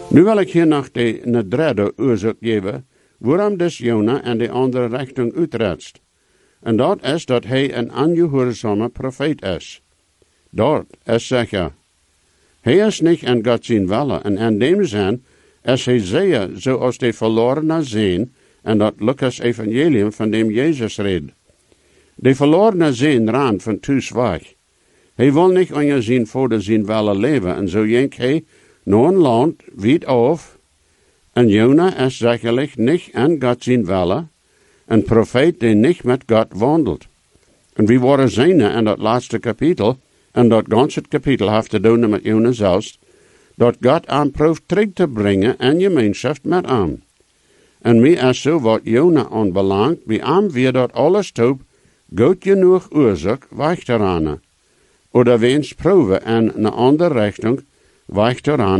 Nu wil ik hier nog de derde oorzaak geven, waarom dus Jona in de andere richting uitretst. En dat is dat hij een ongehoorzame profeet is. Dat is zeker. Hij is niet in God zijn wille, en in dem zin is hij zeer zoals de verlorene zien, en dat Lucas evangelium van dem Jezus redt. De verlorene zien raan van thuis weg. Hij wil niet onder zijn vader zijn wille leven, en zo jenk hij naar een land weit af. En Jona is zekerlijk niet in God zijn wille, een profeet die niet met God wandelt. En we worden zien in dat laatste kapitel, en dat ganse kapitel heeft te doen met Jona zelfs, dat God aanproeft terug te brengen in gemeenschap met hem. En mij is zo wat Jona aanbelangt, bij hem weer dat alles toe goed genoeg oorzaak weg te rennen. Oder wens proeven in een andere richting weg te rennen.